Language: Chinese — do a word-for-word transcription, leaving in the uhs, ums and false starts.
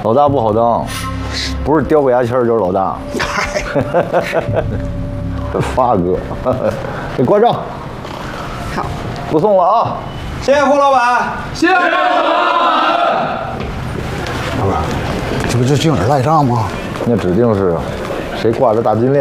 老大不好当，不是叼个牙签就是老大。发哥，给关账。 好， 不送了啊！ 谢谢胡老板，谢谢胡老板。 老板，这不就净儿赖账吗？ 那指定是，谁挂着大金链？